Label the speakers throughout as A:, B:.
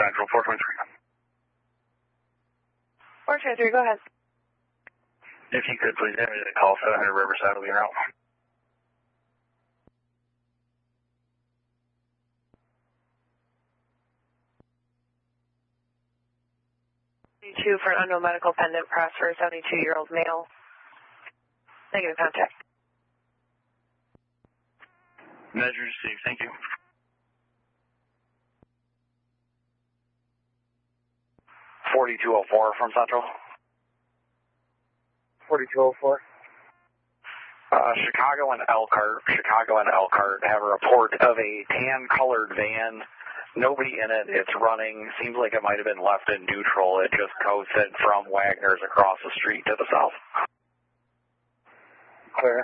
A: Central, 423.
B: 423, go ahead.
A: If you could please have me to call 700 Riverside will be route.
B: 2 for an unknown medical pendant press for a 72-year-old male. Negative contact.
A: Measure received, thank you. 4204 from Central.
C: 4204.
A: Chicago and Elkhart have a report of a tan-colored van. Nobody in it. It's running. Seems like it might have been left in neutral. It just coasted from Wagner's across the street to the south.
C: Clear.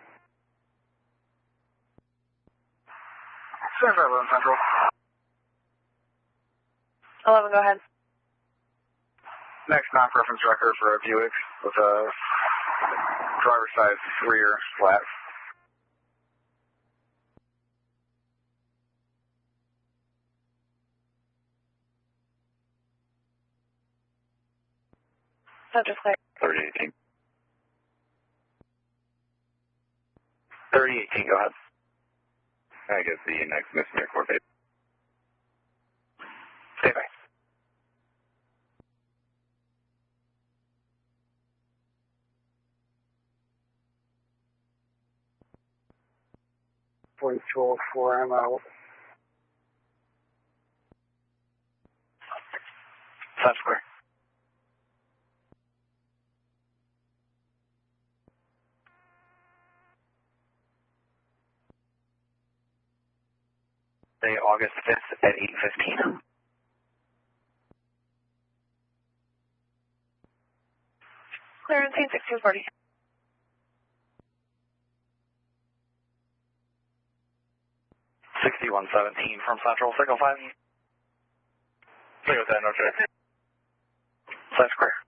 C: 751 Central.
B: 11, go ahead.
C: Next non-preference record for a Buick with a driver's side rear flat.
B: Subject clear.
A: 3018. 3018, go ahead.
D: I guess the next mission airport base.
A: Stay by.
C: I'm out.
A: Sounds clear. August 5th at 8:15.
B: Clearance 1640.
A: 6117 from Central, Signal 5.
D: Signal 10, no check.
A: Sounds clear.